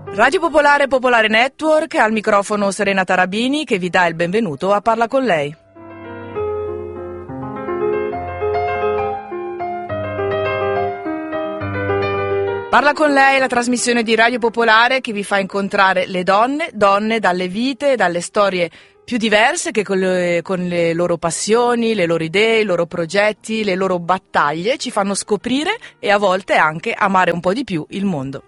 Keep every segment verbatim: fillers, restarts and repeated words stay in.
Radio Popolare Popolare Network, al microfono Serena Tarabini che vi dà il benvenuto a Parla con lei. Parla con lei, la trasmissione di Radio Popolare che vi fa incontrare le donne, donne dalle vite, dalle storie più diverse, che con le, con le loro passioni, le loro idee, i loro progetti, le loro battaglie ci fanno scoprire e a volte anche amare un po' di più il mondo.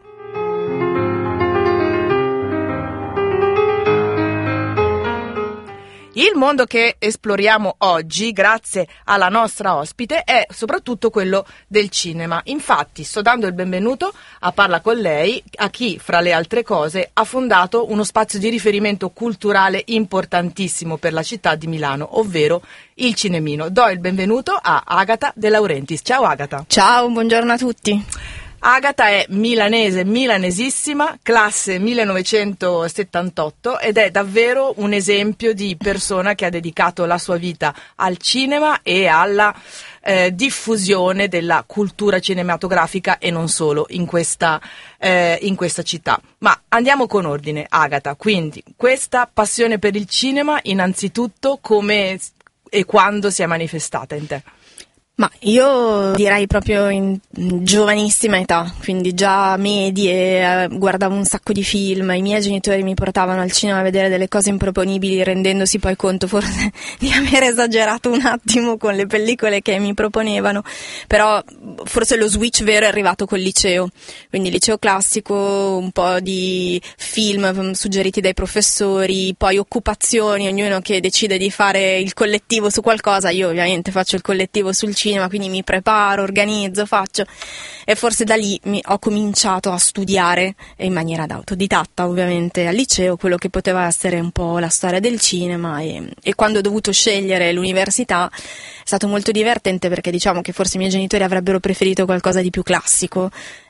Il mondo che esploriamo oggi, grazie alla nostra ospite, è soprattutto quello del cinema. Infatti, sto dando il benvenuto a Parla con lei a chi, fra le altre cose, ha fondato uno spazio di riferimento culturale importantissimo per la città di Milano, ovvero il Cinemino. Do il benvenuto a Agata De Laurentiis. Ciao Agata. Ciao, buongiorno a tutti. Agata è milanese, milanesissima, classe millenovecentosettantotto ed è davvero un esempio di persona che ha dedicato la sua vita al cinema e alla eh, diffusione della cultura cinematografica e non solo in questa, eh, in questa città. Ma andiamo con ordine, Agata. Quindi questa passione per il cinema, innanzitutto, come e quando si è manifestata in te? Ma io direi proprio in giovanissima età, quindi già medie, guardavo un sacco di film, i miei genitori mi portavano al cinema a vedere delle cose improponibili, rendendosi poi conto forse di aver esagerato un attimo con le pellicole che mi proponevano, però forse lo switch vero è arrivato col liceo, quindi liceo classico, un po' di film suggeriti dai professori, poi occupazioni, ognuno che decide di fare il collettivo su qualcosa, io ovviamente faccio il collettivo sul cinema, quindi mi preparo, organizzo, faccio e forse da lì mi, ho cominciato a studiare in maniera da autodidatta ovviamente al liceo quello che poteva essere un po' la storia del cinema e, e quando ho dovuto scegliere l'università è stato molto divertente perché diciamo che forse i miei genitori avrebbero preferito qualcosa di più classico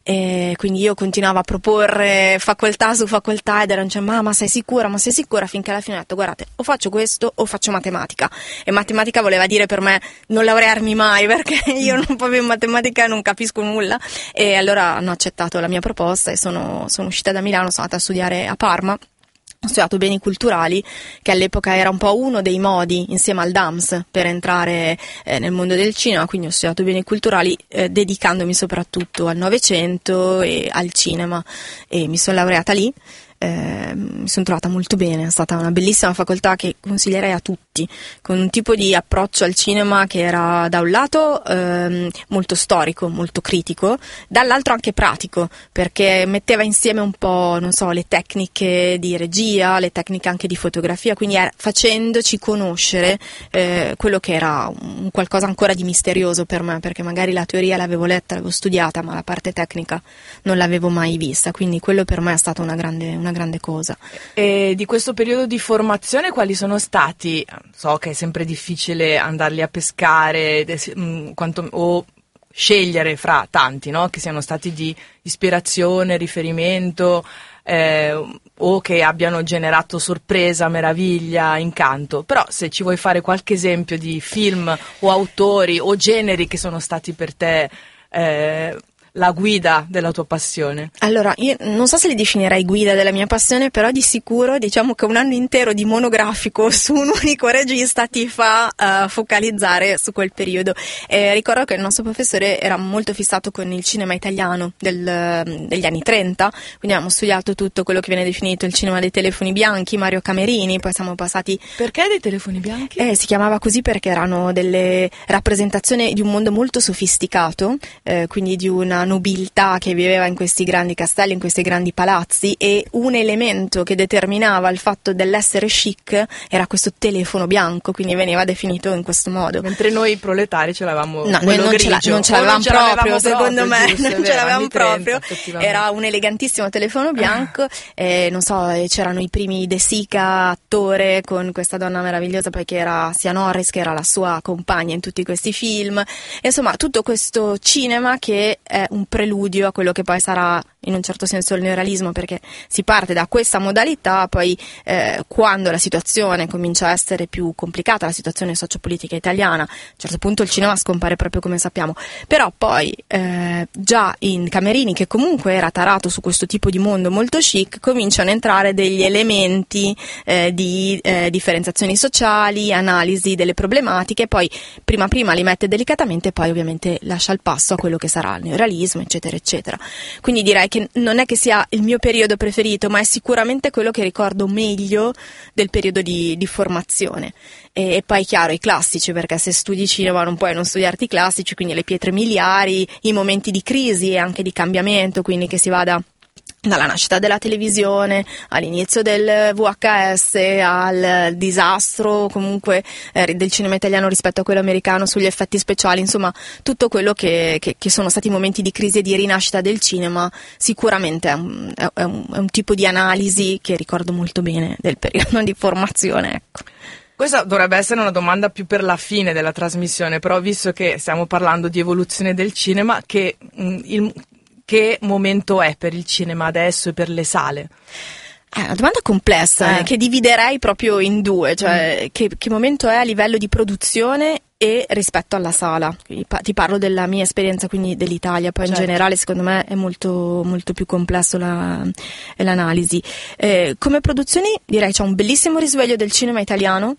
e quindi io continuavo a proporre facoltà su facoltà ed erano cioè ma, ma sei sicura, ma sei sicura finché alla fine ho detto guardate o faccio questo o faccio matematica e matematica voleva dire per me non laurearmi mai perché io non proprio in matematica non capisco nulla e allora hanno accettato la mia proposta e sono, sono uscita da Milano, sono andata a studiare a Parma. Ho studiato beni culturali, che all'epoca era un po' uno dei modi, insieme al D A M S, per entrare eh, nel mondo del cinema, quindi ho studiato beni culturali eh, dedicandomi soprattutto al Novecento e al cinema e mi sono laureata lì. Eh, mi sono trovata molto bene, è stata una bellissima facoltà che consiglierei a tutti, con un tipo di approccio al cinema che era da un lato ehm, molto storico, molto critico, dall'altro anche pratico, perché metteva insieme un po', non so, le tecniche di regia, le tecniche anche di fotografia, quindi era, facendoci conoscere eh, quello che era un qualcosa ancora di misterioso per me, perché magari la teoria l'avevo letta, l'avevo studiata, ma la parte tecnica non l'avevo mai vista, quindi quello per me è stata una grande, una grande cosa. E di questo periodo di formazione quali sono stati? So che è sempre difficile andarli a pescare quanto, o scegliere fra tanti, no? Che siano stati di ispirazione, riferimento eh, o che abbiano generato sorpresa, meraviglia, incanto. Però se ci vuoi fare qualche esempio di film o autori o generi che sono stati per te eh, la guida della tua passione? Allora, io non so se li definirei guida della mia passione, però di sicuro diciamo che un anno intero di monografico su un unico regista ti fa uh, focalizzare su quel periodo. Eh, ricordo che il nostro professore era molto fissato con il cinema italiano del, degli anni trenta, quindi abbiamo studiato tutto quello che viene definito il cinema dei telefoni bianchi, Mario Camerini, poi siamo passati... Perché dei telefoni bianchi? Eh, si chiamava così perché erano delle rappresentazioni di un mondo molto sofisticato, eh, quindi di una nobiltà che viveva in questi grandi castelli, in questi grandi palazzi, e un elemento che determinava il fatto dell'essere chic era questo telefono bianco, quindi veniva definito in questo modo. Mentre noi proletari ce l'avevamo no, noi non grigio. ce, la, non ce l'avevamo non proprio, l'avevamo secondo proprio, me giusto, non vero, ce l'avevamo trenta, proprio, era un elegantissimo telefono bianco, eh, non so, c'erano i primi De Sica, attore, con questa donna meravigliosa poi che era Sia Norris, che era la sua compagna in tutti questi film, insomma tutto questo cinema che è un preludio a quello che poi sarà in un certo senso il neorealismo, perché si parte da questa modalità, poi eh, quando la situazione comincia a essere più complicata, la situazione sociopolitica italiana, a un certo punto il cinema scompare proprio, come sappiamo, però poi eh, già in Camerini, che comunque era tarato su questo tipo di mondo molto chic, cominciano a entrare degli elementi eh, di eh, differenziazioni sociali, analisi delle problematiche, poi prima prima li mette delicatamente e poi ovviamente lascia il passo a quello che sarà il neorealismo, eccetera eccetera. Quindi direi che non è che sia il mio periodo preferito, ma è sicuramente quello che ricordo meglio del periodo di, di formazione. E, e poi chiaro i classici, perché se studi cinema non puoi non studiarti i classici, quindi le pietre miliari, i momenti di crisi e anche di cambiamento, quindi che si vada dalla nascita della televisione all'inizio del V H S al disastro comunque eh, del cinema italiano rispetto a quello americano sugli effetti speciali, insomma tutto quello che, che, che sono stati momenti di crisi e di rinascita del cinema, sicuramente è un, è un, è un tipo di analisi che ricordo molto bene del periodo di formazione, ecco. Questa dovrebbe essere una domanda più per la fine della trasmissione, però visto che stiamo parlando di evoluzione del cinema, che mh, il Che momento è per il cinema adesso e per le sale? È una domanda complessa, eh. eh, che dividerei proprio in due, cioè mm. che, che momento è a livello di produzione e rispetto alla sala. Quindi, pa- ti parlo della mia esperienza, quindi dell'Italia, poi certo. In generale secondo me è molto, molto più complesso la, l'analisi. Eh, come produzioni direi c'è un bellissimo risveglio del cinema italiano,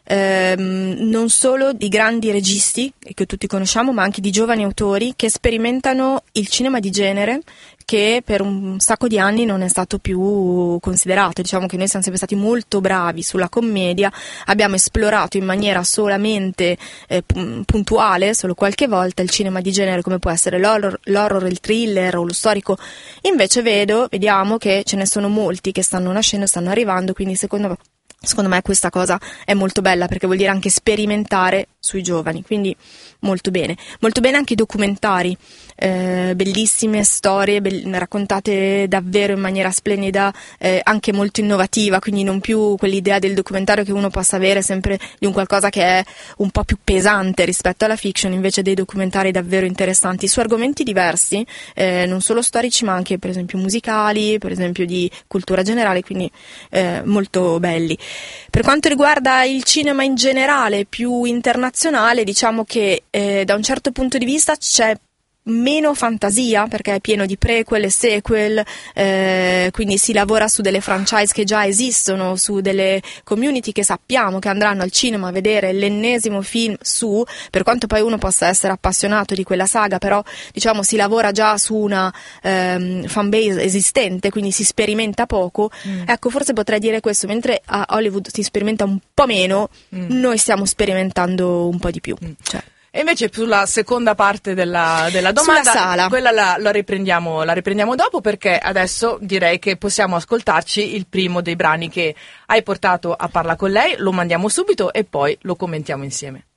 ehm, non solo di grandi registi che tutti conosciamo, ma anche di giovani autori che sperimentano il cinema di genere, che per un sacco di anni non è stato più considerato. Diciamo che noi siamo sempre stati molto bravi sulla commedia, abbiamo esplorato in maniera solamente eh, puntuale, solo qualche volta, il cinema di genere come può essere l'horror, l'horror, il thriller o lo storico. Invece vedo, vediamo che ce ne sono molti che stanno nascendo, stanno arrivando, quindi secondo me Secondo me questa cosa è molto bella, perché vuol dire anche sperimentare sui giovani, quindi molto bene. Molto bene anche i documentari, eh, bellissime storie, be- raccontate davvero in maniera splendida, eh, anche molto innovativa, quindi non più quell'idea del documentario che uno possa avere sempre di un qualcosa che è un po' più pesante rispetto alla fiction, invece dei documentari davvero interessanti su argomenti diversi, eh, non solo storici ma anche per esempio musicali, per esempio di cultura generale, quindi eh, molto belli. Per quanto riguarda il cinema in generale, più internazionale, diciamo che eh, da un certo punto di vista c'è meno fantasia, perché è pieno di prequel e sequel, eh, quindi si lavora su delle franchise che già esistono, su delle community che sappiamo che andranno al cinema a vedere l'ennesimo film su, per quanto poi uno possa essere appassionato di quella saga, però diciamo si lavora già su una ehm, fanbase esistente, quindi si sperimenta poco. Mm. Ecco, forse potrei dire questo, mentre a Hollywood si sperimenta un po' meno, mm. noi stiamo sperimentando un po' di più. Mm. Cioè. E invece sulla seconda parte della, della domanda, sulla sala, quella la, la, riprendiamo, la riprendiamo dopo, perché adesso direi che possiamo ascoltarci il primo dei brani che hai portato a Parla con lei, lo mandiamo subito e poi lo commentiamo insieme.